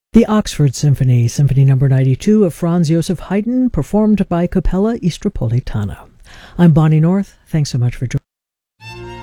The Oxford Symphony, Symphony No. 92 of Franz Joseph Haydn, performed by Capella Istropolitana. I'm Bonnie North. Thanks so much for joining.